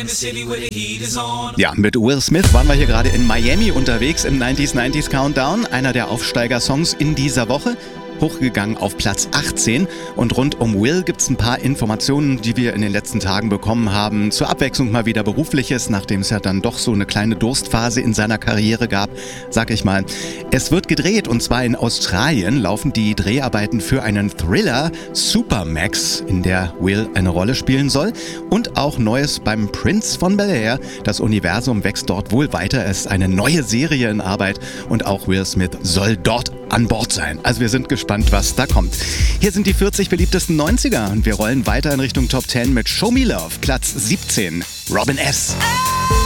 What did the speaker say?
Ja, mit Will Smith waren wir hier gerade in Miami unterwegs im 90s Countdown. Einer der Aufsteiger-Songs in dieser Woche. Hochgegangen auf Platz 18. Und rund um Will gibt es ein paar Informationen, die wir in den letzten Tagen bekommen haben. Zur Abwechslung mal wieder Berufliches, nachdem es ja dann doch so eine kleine Durstphase in seiner Karriere gab, sag ich mal. Es wird gedreht, und zwar in Australien laufen die Dreharbeiten für einen Thriller, Supermax, in der Will eine Rolle spielen soll. Und auch Neues beim Prince von Bel-Air. Das Universum wächst dort wohl weiter. Es ist eine neue Serie in Arbeit und auch Will Smith soll dort an Bord sein. Also wir sind gespannt, was da kommt. Hier sind die 40 beliebtesten 90er und wir rollen weiter in Richtung Top 10 mit Show Me Love, Platz 17, Robin S.